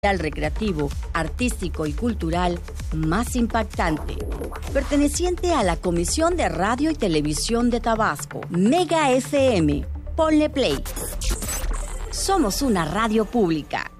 recreativo, artístico y cultural más impactante, perteneciente a la Comisión de Radio y Televisión de Tabasco, Mega FM. Ponle play. Somos una radio pública.